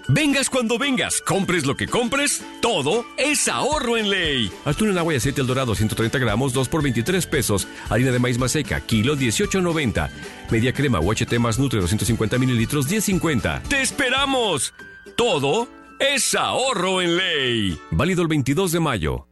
Vengas cuando vengas, compres lo que compres, todo es ahorro en Ley. Atún en agua y aceite El Dorado, 130 gramos, 2 por 23 pesos. Harina de maíz maseca, kilo, 18.90. Media crema UHT más Nutre, 250 mililitros, 10.50. ¡Te esperamos! Todo es ahorro en Ley. Válido el 22 de mayo.